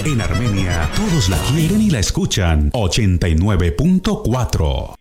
En Armenia, todos la quieren y la escuchan. 89.4.